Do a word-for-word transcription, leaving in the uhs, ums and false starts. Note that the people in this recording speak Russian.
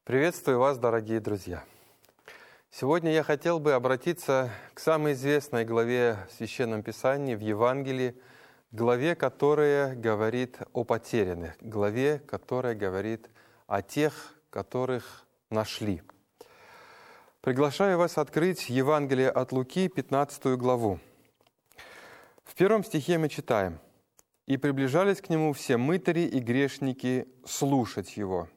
Приветствую вас, дорогие друзья! Сегодня я хотел бы обратиться к самой известной главе в Священном Писании, в Евангелии, главе, которая говорит о потерянных, главе, которая говорит о тех, которых нашли. Приглашаю вас открыть Евангелие от Луки, пятнадцатую главу. В первом стихе мы читаем: «И приближались к нему все мытари и грешники слушать его.